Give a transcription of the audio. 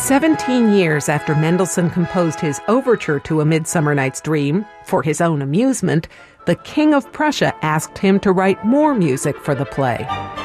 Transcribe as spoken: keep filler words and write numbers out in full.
Seventeen years after Mendelssohn composed his overture to A Midsummer Night's Dream, for his own amusement, the King of Prussia asked him to write more music for the play.